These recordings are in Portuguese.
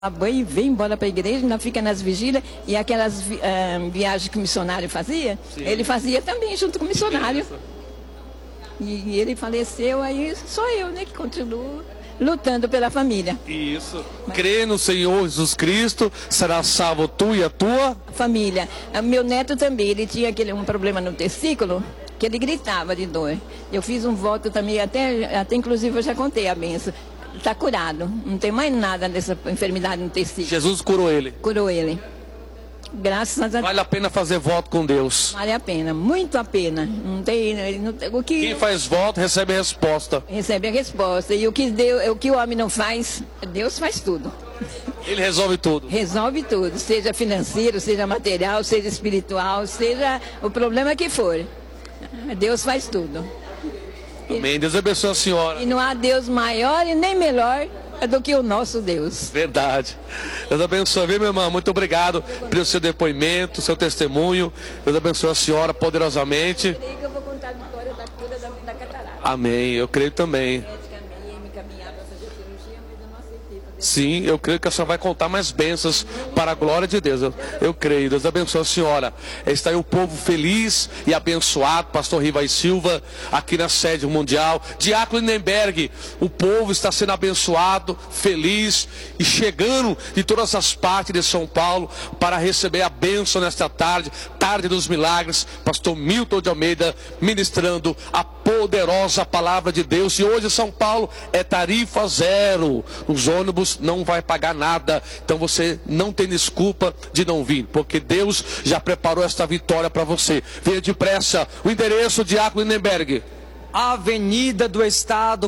banho e vem embora para a igreja, ainda fica nas vigílias, e aquelas viagens que o missionário fazia, sim, ele fazia também junto com o missionário. E ele faleceu, aí sou eu, né, que continuo lutando pela família. Isso. Crê no Senhor Jesus Cristo, será salvo tu e a tua família. Meu neto também, ele tinha um problema no testículo, que ele gritava de dor. Eu fiz um voto também, até inclusive eu já contei a benção. Está curado, não tem mais nada dessa enfermidade no testículo. Jesus curou ele. Curou ele. Graças a Deus. Vale a pena fazer voto com Deus. Vale a pena, muito a pena. Quem faz voto recebe a resposta. Recebe a resposta. E o que o homem não faz, Deus faz tudo. Ele resolve tudo. Resolve tudo, seja financeiro, seja material, seja espiritual, seja o problema que for. Deus faz tudo. Amém. Deus abençoe a senhora. E não há Deus maior e nem melhor do que o nosso Deus. Verdade. Deus abençoe, viu, minha irmã? Muito obrigado pelo seu depoimento, seu testemunho. Deus abençoe a senhora poderosamente. Eu creio que eu vou contar a história da cura da catarata. Amém. Eu creio também. Sim, eu creio que a senhora vai contar mais bênçãos para a glória de Deus. Eu creio. Deus abençoe a senhora. Está aí o povo feliz e abençoado. Pastor Rivai Silva, aqui na sede mundial. Diácono Lindenberg, o povo está sendo abençoado, feliz e chegando de todas as partes de São Paulo para receber a bênção nesta tarde, tarde dos milagres. Pastor Milton de Almeida ministrando a poderosa palavra de Deus. E hoje São Paulo é tarifa zero. Os ônibus não vai pagar nada, então você não tem desculpa de não vir, porque Deus já preparou esta vitória para você. Venha depressa. O endereço, Diácono Lindenberg. Avenida do Estado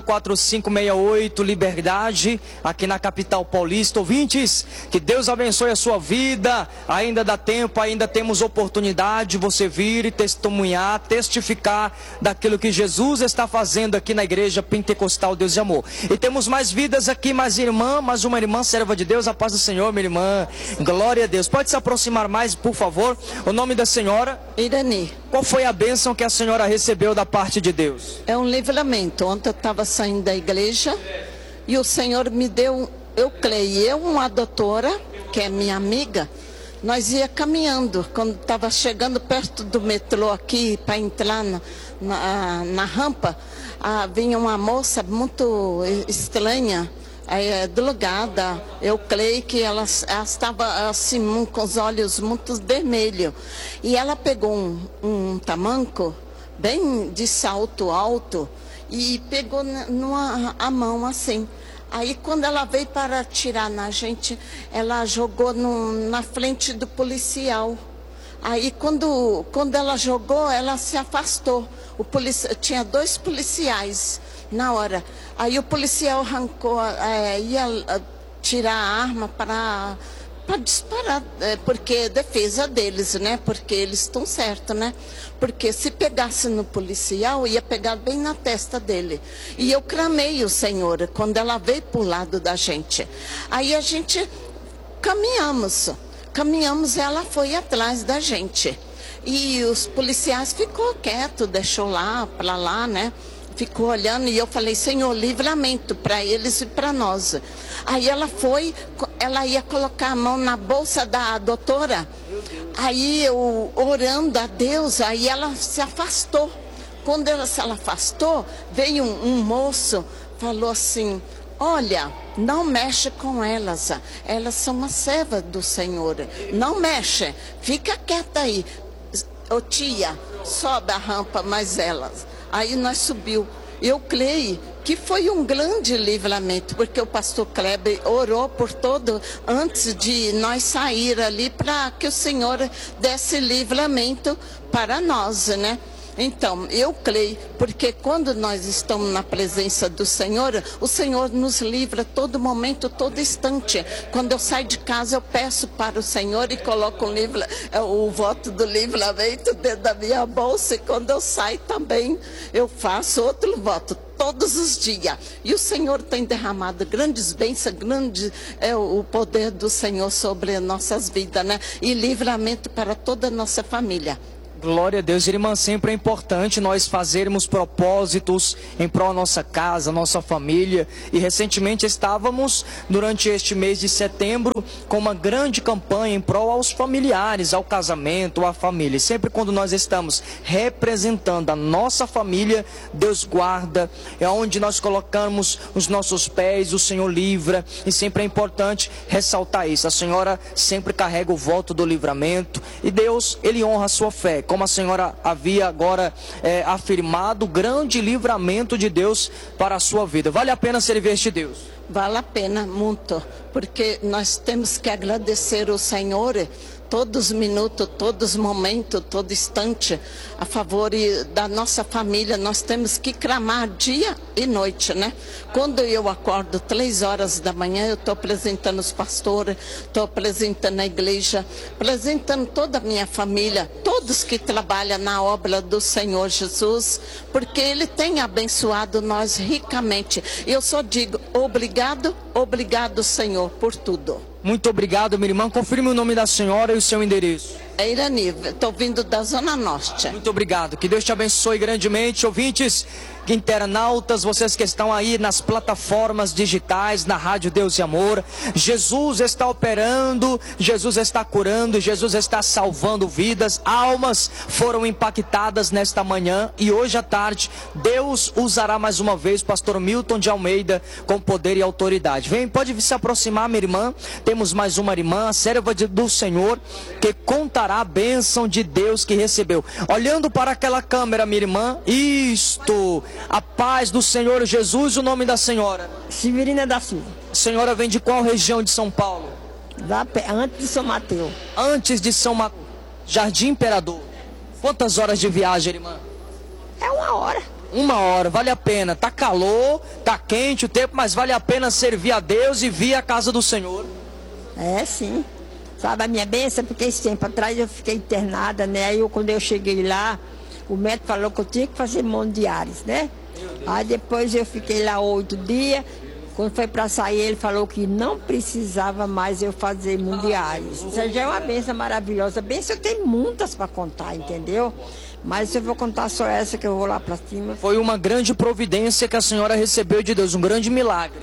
4568, Liberdade, aqui na capital paulista. Ouvintes, que Deus abençoe a sua vida. Ainda dá tempo, ainda temos oportunidade de você vir e testemunhar, testificar daquilo que Jesus está fazendo aqui na igreja Pentecostal Deus de Amor. E temos mais vidas aqui, mais uma irmã serva de Deus. A paz do Senhor, minha irmã. Glória a Deus. Pode se aproximar mais, por favor. O nome da senhora? Irani. Qual foi a bênção que a senhora recebeu da parte de Deus? É um livramento. Ontem eu estava saindo da igreja e o Senhor me deu, eu creio, uma doutora, que é minha amiga, nós ia caminhando, quando estava chegando perto do metrô aqui, para entrar na rampa, vinha uma moça muito estranha, drogada. Eu creio que ela estava assim, com os olhos muito vermelhos. E ela pegou um tamanco, bem de salto alto, e pegou a mão assim. Aí quando ela veio para atirar na gente, ela jogou na frente do policial. Aí quando ela jogou, ela se afastou. Tinha 2 policiais na hora. Aí o policial arrancou, ia tirar a arma para disparar, porque é defesa deles, né? Porque eles estão certos, né? Porque se pegasse no policial, ia pegar bem na testa dele. E eu clamei o Senhor quando ela veio para o lado da gente. Aí a gente caminhamos, ela foi atrás da gente. E os policiais ficou quieto, deixou para lá, né? Ficou olhando e eu falei, Senhor, livramento para eles e para nós. Aí ela ia colocar a mão na bolsa da doutora. Aí eu orando a Deus, aí ela se afastou. Quando ela se afastou, veio um moço, falou assim, olha, não mexe com elas são uma serva do Senhor. Não mexe, fica quieta aí. Ô tia, sobe a rampa, mas elas... Aí nós subiu. Eu creio que foi um grande livramento, porque o pastor Kleber orou por todo, antes de nós sair ali, para que o Senhor desse livramento para nós, né? Então, eu creio, porque quando nós estamos na presença do Senhor, o Senhor nos livra todo momento, todo instante. Quando eu saio de casa, eu peço para o Senhor e coloco o voto do livramento dentro da minha bolsa. E quando eu saio também, eu faço outro voto. Todos os dias. E o Senhor tem derramado grandes bênçãos, grande é o poder do Senhor sobre nossas vidas, né? E livramento para toda a nossa família. Glória a Deus, irmã, sempre é importante nós fazermos propósitos em prol da nossa casa, nossa família. E recentemente estávamos, durante este mês de setembro, com uma grande campanha em prol aos familiares, ao casamento, à família. E sempre quando nós estamos representando a nossa família, Deus guarda, é onde nós colocamos os nossos pés, o Senhor livra. E sempre é importante ressaltar isso. A senhora sempre carrega o voto do livramento e Deus, Ele honra a sua fé. Como a senhora havia agora afirmado, o grande livramento de Deus para a sua vida. Vale a pena servir este Deus? Vale a pena muito, porque nós temos que agradecer ao Senhor todos os minutos, todos os momentos, todo instante, a favor da nossa família. Nós temos que clamar dia e noite, né? Quando eu acordo 3 horas da manhã, eu estou apresentando os pastores, estou apresentando a igreja, apresentando toda a minha família, todos que trabalham na obra do Senhor Jesus, porque Ele tem abençoado nós ricamente. Eu só digo obrigado, obrigado, Senhor, por tudo. Muito obrigado, minha irmã. Confirme o nome da senhora e o seu endereço. É Irani, estou vindo da Zona Norte. Muito obrigado. Que Deus te abençoe grandemente. Ouvintes, internautas, vocês que estão aí nas plataformas digitais, na Rádio Deus e Amor. Jesus está operando, Jesus está curando, Jesus está salvando vidas. Almas foram impactadas nesta manhã e hoje à tarde Deus usará mais uma vez o pastor Milton de Almeida com poder e autoridade. Vem, pode se aproximar, minha irmã. Temos mais uma irmã, a serva do Senhor, que contará a bênção de Deus que recebeu. Olhando para aquela câmera, minha irmã, isto, a paz do Senhor Jesus. O nome da senhora? Severina da Silva. A senhora vem de qual região de São Paulo? Antes de São Mateus. Antes de São Mateus. Jardim Imperador. Quantas horas de viagem, irmã? É 1 hora. 1 hora, vale a pena. Tá calor, tá quente o tempo, mas vale a pena servir a Deus e vir à casa do Senhor. É, sim. Sabe a minha bênção? Porque esse tempo atrás eu fiquei internada, né? Aí quando eu cheguei lá, o médico falou que eu tinha que fazer mundiais, né? Aí depois eu fiquei lá 8 dias. Quando foi para sair, ele falou que não precisava mais eu fazer mundiais. Isso já é uma bênção maravilhosa. Bênção eu tenho muitas para contar, entendeu? Mas eu vou contar só essa que eu vou lá para cima. Foi uma grande providência que a senhora recebeu de Deus, um grande milagre.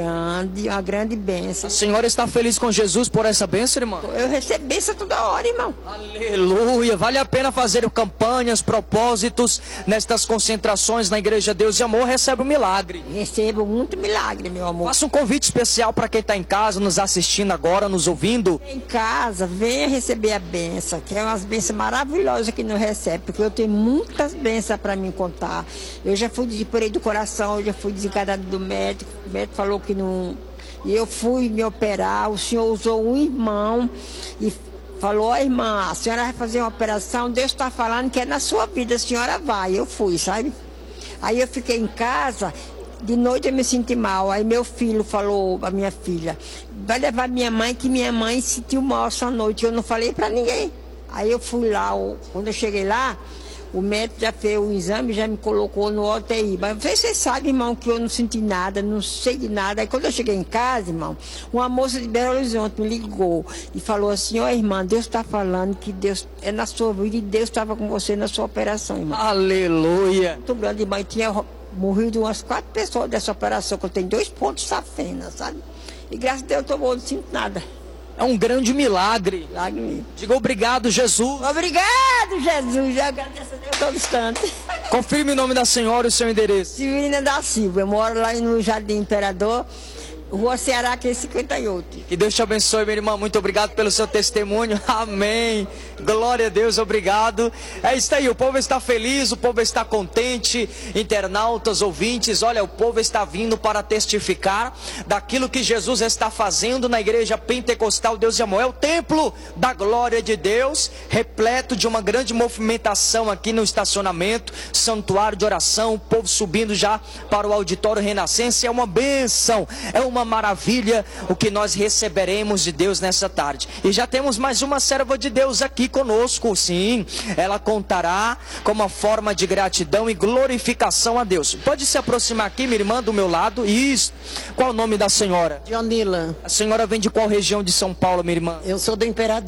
Uma grande bênção. A senhora está feliz com Jesus por essa bênção, irmã? Eu recebo bênção toda hora, irmão. Aleluia! Vale a pena fazer campanhas, propósitos, nestas concentrações na Igreja Deus e Amor, recebe um milagre. Recebo muito milagre, meu amor. Faça um convite especial para quem está em casa, nos assistindo agora, nos ouvindo. Em casa, venha receber a bênção, que é umas bênçãos maravilhosas que não recebe, porque eu tenho muitas bênçãos para me contar. Eu já fui desencarnada do coração, eu já fui desencarnada do médico. O médico falou que não. E eu fui me operar. O senhor usou um irmão e falou: irmã, a senhora vai fazer uma operação. Deus está falando que é na sua vida, a senhora vai. Eu fui, sabe? Aí eu fiquei em casa. De noite eu me senti mal. Aí meu filho falou, a minha filha, vai levar minha mãe, que minha mãe sentiu mal essa noite. Eu não falei para ninguém. Aí eu fui lá, quando eu cheguei lá, o médico já fez o exame, já me colocou no UTI. Mas você sabe, irmão, que eu não senti nada, não sei de nada. Aí quando eu cheguei em casa, irmão, uma moça de Belo Horizonte me ligou e falou assim: ó, irmã, Deus está falando que Deus é na sua vida e Deus estava com você na sua operação, irmão. Aleluia! Muito grande, irmã. Tinha morrido umas 4 pessoas dessa operação, que eu tenho 2 pontos safena, sabe? E graças a Deus eu tô bom, não sinto nada. É um grande milagre. Milagre. Diga obrigado, Jesus. Obrigado, Jesus. Eu agradeço a Deus todo instante. Confirme o nome da senhora e o seu endereço. Severina da Silva. Eu moro lá no Jardim Imperador, Rua Ceará, que é 58. Que Deus te abençoe, minha irmã. Muito obrigado pelo seu testemunho. Amém. Glória a Deus, obrigado. É isso aí, o povo está feliz, o povo está contente. Internautas, ouvintes, olha, o povo está vindo para testificar daquilo que Jesus está fazendo na Igreja Pentecostal Deus e Amor. É o templo da glória de Deus, repleto de uma grande movimentação aqui no estacionamento, santuário de oração, o povo subindo já para o auditório Renascença. É uma bênção, é uma maravilha o que nós receberemos de Deus nessa tarde. E já temos mais uma serva de Deus aqui conosco, sim. Ela contará com uma forma de gratidão e glorificação a Deus. Pode se aproximar aqui, minha irmã, do meu lado. Isso. Qual o nome da senhora? Dionila. A senhora vem de qual região de São Paulo, minha irmã? Eu sou do Imperador.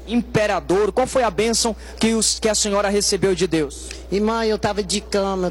Imperador. Qual foi a bênção que a senhora recebeu de Deus? Irmã, eu estava de cama,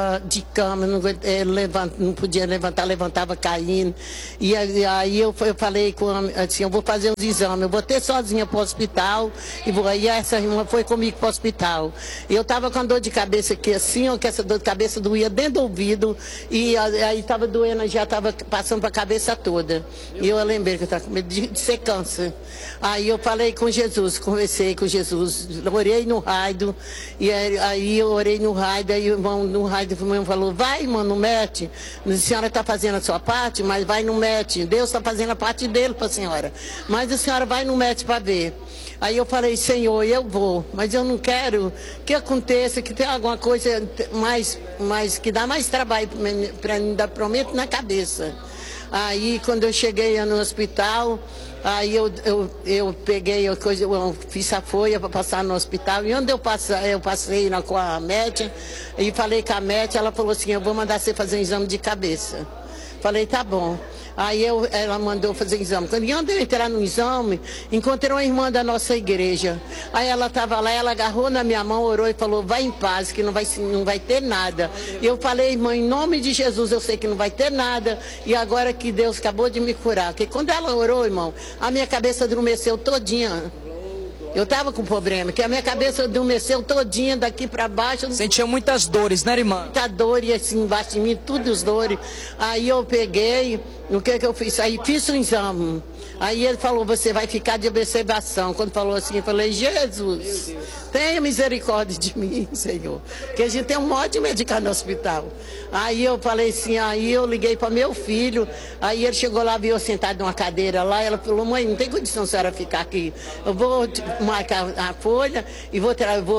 não podia levantar, levantava caindo. E aí eu falei com assim, eu vou fazer os exames, eu vou ter sozinha para o hospital. Aí essa irmã foi comigo para o hospital. Eu estava com a dor de cabeça aqui assim, ó, que essa dor de cabeça doía dentro do ouvido. E aí estava doendo, já estava passando para a cabeça toda. E eu lembrei que eu estava com medo de ser câncer. Aí eu falei com Jesus, conversei com Jesus, orei no raio, e aí eu orei no raio, aí o irmão no raio falou, vai, irmão, não mete, a senhora está fazendo a sua parte, mas vai, não mete, Deus está fazendo a parte dele para a senhora, mas a senhora vai, não mete para ver. Aí eu falei, Senhor, eu vou, mas eu não quero que aconteça, que tenha alguma coisa mais que dá mais trabalho para mim, dar prometo na cabeça. Aí quando eu cheguei no hospital, aí eu peguei a coisa, eu fiz a folha para passar no hospital, e onde eu passei com a médica, e falei com a médica, ela falou assim, eu vou mandar você fazer um exame de cabeça. Falei, tá bom. Aí ela mandou fazer exame. Quando eu entrar no exame, encontrei uma irmã da nossa igreja. Aí ela estava lá, ela agarrou na minha mão, orou e falou, vai em paz, que não vai ter nada. E eu falei, irmã, em nome de Jesus, eu sei que não vai ter nada. E agora que Deus acabou de me curar. Porque quando ela orou, irmão, a minha cabeça adormeceu todinha. Eu estava com problema, que a minha cabeça adormeceu todinha daqui para baixo. Sentia muitas dores, né, irmã? Muita dor, e assim embaixo de mim, tudo as dores. Aí eu peguei, o que eu fiz? Aí fiz um exame. Aí ele falou, você vai ficar de observação. Quando falou assim, eu falei, Jesus, tenha misericórdia de mim, Senhor. Porque a gente tem um monte de médico no hospital. Aí eu falei assim, aí eu liguei para meu filho, aí ele chegou lá, viu eu sentado numa cadeira lá, ela falou, mãe, não tem condição a senhora ficar aqui. Eu vou marcar a folha e vou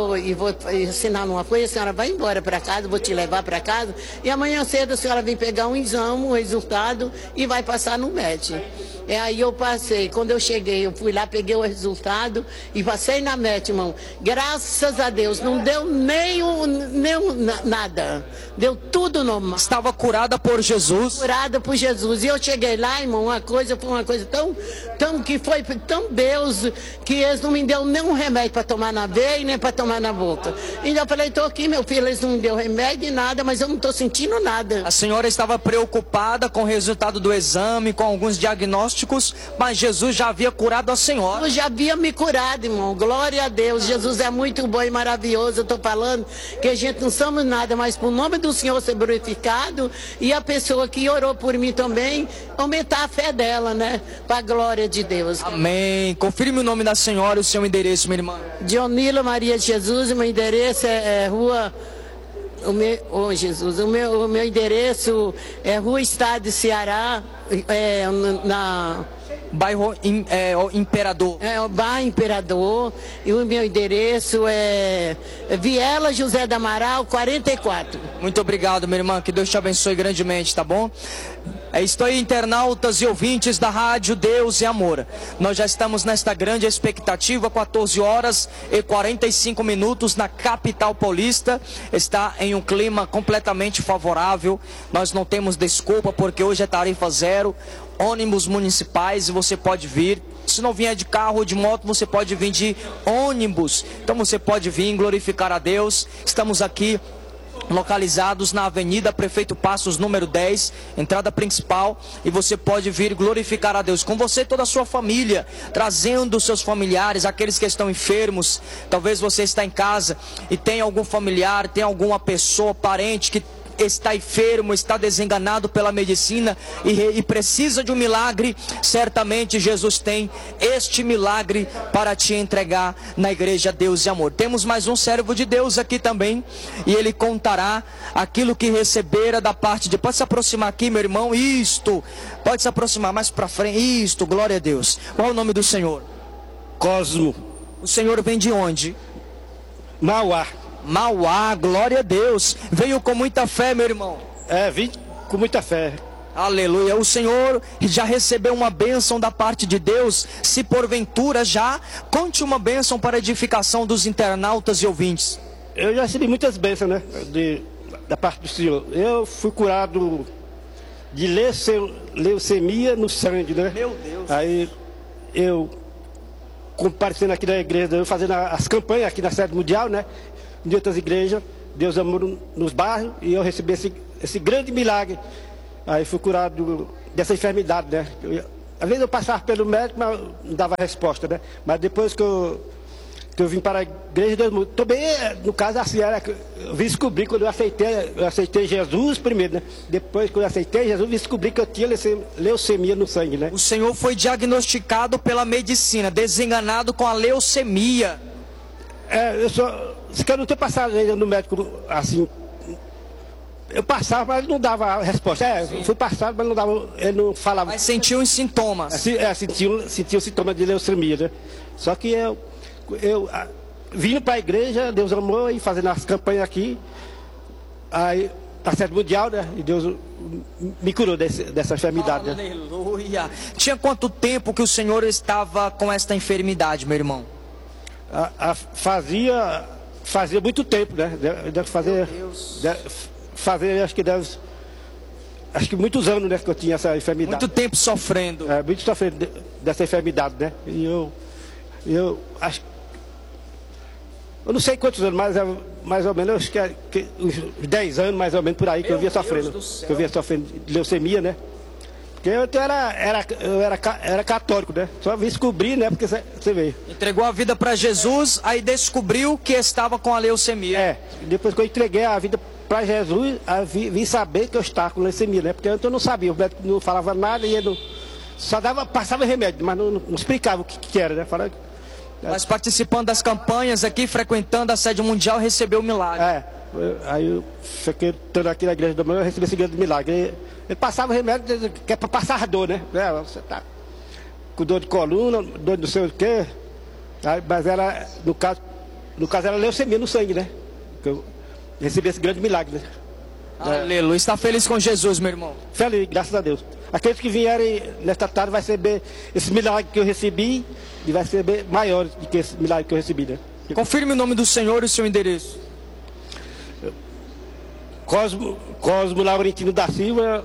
assinar numa folha, a senhora vai embora para casa, vou te levar para casa, e amanhã cedo a senhora vem pegar um exame, um resultado, e vai passar no médico. Aí eu passei, quando eu cheguei, eu fui lá, peguei o resultado e passei na MET, irmão. Graças a Deus, não deu nem nada, deu tudo normal. Estava curada por Jesus? Curada por Jesus. E eu cheguei lá, irmão, foi uma coisa que foi tão Deus, que eles não me deu nenhum remédio para tomar na veia e nem para tomar na boca. E eu falei, estou aqui, meu filho, eles não me deu remédio e nada, mas eu não estou sentindo nada. A senhora estava preocupada com o resultado do exame, com alguns diagnósticos, mas Jesus já havia curado a senhora. Jesus já havia me curado, irmão. Glória a Deus. Jesus é muito bom e maravilhoso. Eu estou falando que a gente não somos nada, mas por nome do Senhor ser glorificado, e a pessoa que orou por mim também, aumentar a fé dela, né? Para a glória de Deus. Amém. Confirme o nome da senhora e o seu endereço, minha irmã. Dionila Maria de Jesus, meu endereço é rua... O meu endereço é Rua Estado de Ceará, bairro Imperador. É o bairro Imperador, e o meu endereço é Viela José do Amaral, 44. Muito obrigado, minha irmã, que Deus te abençoe grandemente, tá bom? É isso aí, internautas e ouvintes da Rádio Deus e Amor. Nós já estamos nesta grande expectativa, 14 horas e 45 minutos na capital paulista. Está em um clima completamente favorável. Nós não temos desculpa, porque hoje é tarifa zero. Ônibus municipais, e você pode vir. Se não vier de carro ou de moto, você pode vir de ônibus. Então você pode vir glorificar a Deus. Estamos aqui localizados na Avenida Prefeito Passos, número 10, entrada principal, e você pode vir glorificar a Deus com você e toda a sua família, trazendo seus familiares, aqueles que estão enfermos. Talvez você está em casa e tem algum familiar, tem alguma pessoa, parente que está enfermo, está desenganado pela medicina e precisa de um milagre. Certamente Jesus tem este milagre para te entregar na Igreja Deus e Amor. Temos mais um servo de Deus aqui também, e ele contará aquilo que recebera da parte de... Pode se aproximar aqui, meu irmão. Isto, pode se aproximar mais para frente. Isto, glória a Deus. Qual é o nome do senhor? Cosmo. O senhor vem de onde? Mauá. Mauá, glória a Deus. Veio com muita fé, meu irmão. Vim com muita fé. Aleluia. O senhor já recebeu uma bênção da parte de Deus? Se porventura já, conte uma bênção para a edificação dos internautas e ouvintes. Eu já recebi muitas bênçãos, né? Da parte do Senhor. Eu fui curado de leucemia no sangue, né? Meu Deus. Aí eu comparecendo aqui na igreja, fazendo as campanhas aqui na sede mundial, né? Em outras igrejas, Deus amou nos bairros e eu recebi esse grande milagre. Aí fui curado dessa enfermidade, né? Às vezes eu passava pelo médico, mas não dava resposta, né? Mas depois que eu vim para a igreja, Deus mudou. Também, no caso, assim, eu vim descobrir quando eu aceitei Jesus primeiro, né? Depois que eu aceitei Jesus, vim descobrir que eu tinha leucemia no sangue, né? O senhor foi diagnosticado pela medicina, desenganado com a leucemia. Eu não tenho passado ainda no médico, assim... Eu passava, mas ele não dava resposta. Fui passado, mas não dava, ele não falava. Mas sentiu os sintomas. Sentiu os sintomas de leucemia, né? Só que eu vindo para a igreja, Deus amou, e fazendo as campanhas aqui, aí, na sede mundial, né? E Deus me curou dessa enfermidade. Aleluia. Né? Tinha quanto tempo que o senhor estava com esta enfermidade, meu irmão? Fazia muito tempo, né? Deve fazer... Acho que muitos anos, né, que eu tinha essa enfermidade. Muito tempo sofrendo. Muito sofrendo dessa enfermidade, né? E eu acho... Eu não sei quantos anos, mas mais ou menos, acho que uns 10 anos, mais ou menos, por aí, que eu vinha sofrendo. Que eu vinha sofrendo de leucemia, né? Porque eu era católico, né? Só vim descobrir, né? Porque você vê. Entregou a vida para Jesus, aí descobriu que estava com a leucemia. Depois que eu entreguei a vida para Jesus, vim saber que eu estava com leucemia, né? Porque antes eu não sabia, o médico não falava nada e ele só passava remédio, mas não explicava o que era, né? Mas participando das campanhas aqui, frequentando a sede mundial, recebeu o milagre. Aí eu fiquei estando aqui na igreja do meu, eu recebi esse grande milagre. Ele passava remédio que é para passar dor, né? Você tá com dor de coluna, dor de não sei o quê. Mas era, no caso era leucemia no sangue, né? Eu recebi esse grande milagre, né? Aleluia. Está feliz com Jesus, meu irmão? Feliz, graças a Deus. Aqueles que vierem nesta tarde vai receber esse milagre que eu recebi e vai receber maior do que esse milagre que eu recebi, né? Confirme o nome do Senhor e o seu endereço. Cosmo Laurentino da Silva,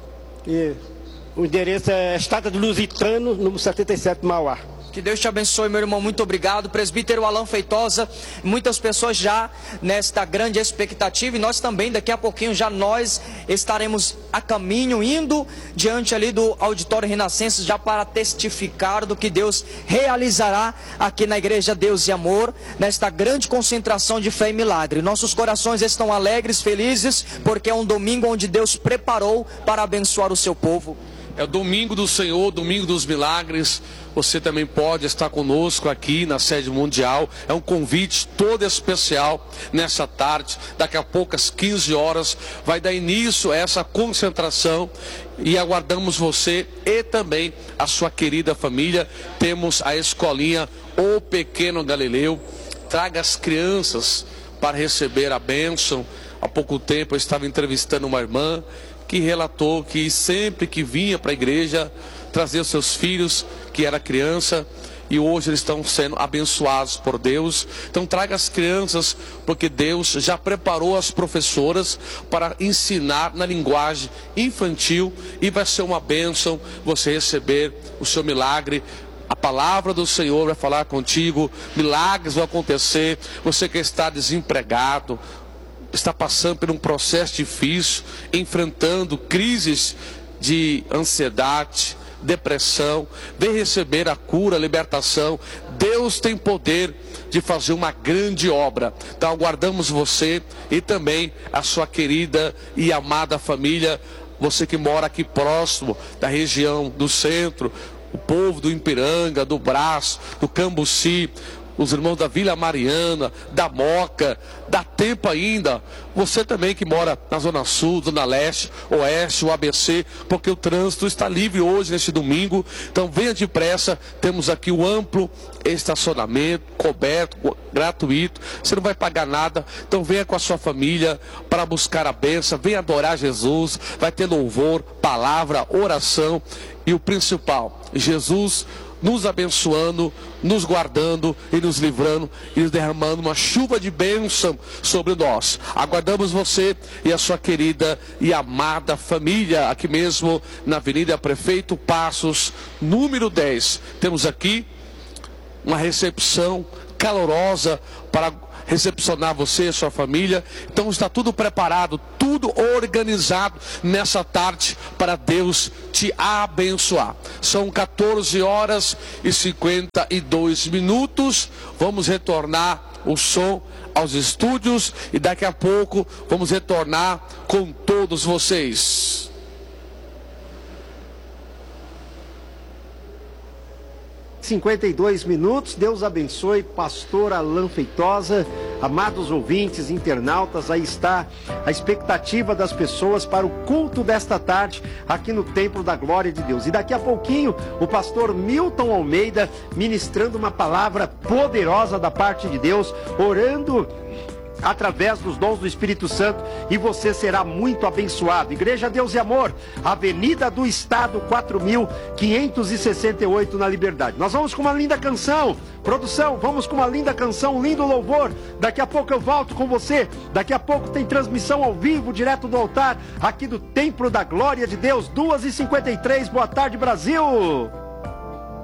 e o endereço é Estrada do Lusitano, número 77, Mauá. Que Deus te abençoe, meu irmão, muito obrigado. Presbítero Alan Feitosa, muitas pessoas já nesta grande expectativa, e nós também, daqui a pouquinho já nós estaremos a caminho, indo diante ali do Auditório Renascença, já para testificar do que Deus realizará aqui na Igreja Deus e Amor, nesta grande concentração de fé e milagre. Nossos corações estão alegres, felizes, porque é um domingo onde Deus preparou para abençoar o seu povo. É o domingo do Senhor, domingo dos milagres. Você também pode estar conosco aqui na sede mundial. É um convite todo especial nessa tarde. Daqui a pouco, às 15 horas, vai dar início a essa concentração. E aguardamos você e também a sua querida família. Temos a escolinha O Pequeno Galileu. Traga as crianças para receber a bênção. Há pouco tempo eu estava entrevistando uma irmã que relatou que sempre que vinha para a igreja trazer os seus filhos, que era criança, e hoje eles estão sendo abençoados por Deus. Então traga as crianças, porque Deus já preparou as professoras para ensinar na linguagem infantil, e vai ser uma bênção você receber o seu milagre. A palavra do Senhor vai falar contigo, milagres vão acontecer. Você que está desempregado, está passando por um processo difícil, enfrentando crises de ansiedade, depressão, vem receber a cura, a libertação. Deus tem poder de fazer uma grande obra. Então aguardamos você e também a sua querida e amada família. Você que mora aqui próximo da região do centro, o povo do Ipiranga, do Brás, do Cambuci, os irmãos da Vila Mariana, da Moca, dá tempo ainda. Você também que mora na Zona Sul, Zona Leste, Oeste, o ABC, porque o trânsito está livre hoje, neste domingo. Então venha depressa, temos aqui o amplo estacionamento, coberto, gratuito. Você não vai pagar nada, então venha com a sua família para buscar a bênção, venha adorar Jesus, vai ter louvor, palavra, oração e o principal, Jesus nos abençoando, nos guardando e nos livrando e nos derramando uma chuva de bênção sobre nós. Aguardamos você e a sua querida e amada família aqui mesmo na Avenida Prefeito Passos, número 10. Temos aqui uma recepção calorosa para recepcionar você e sua família. Então está tudo preparado, tudo organizado nessa tarde para Deus te abençoar. São 14h52. Vamos retornar o som aos estúdios e daqui a pouco vamos retornar com todos vocês. 52 minutos, Deus abençoe, pastor Alan Feitosa, amados ouvintes, internautas, aí está a expectativa das pessoas para o culto desta tarde, aqui no Templo da Glória de Deus. E daqui a pouquinho, o pastor Milton Almeida, ministrando uma palavra poderosa da parte de Deus, orando através dos dons do Espírito Santo, e você será muito abençoado. Igreja Deus e Amor, Avenida do Estado 4568 na Liberdade. Nós vamos com uma linda canção. Produção, vamos com uma linda canção, um lindo louvor. Daqui a pouco eu volto com você. Daqui a pouco tem transmissão ao vivo, direto do altar, aqui do Templo da Glória de Deus, 2h53. Boa tarde, Brasil.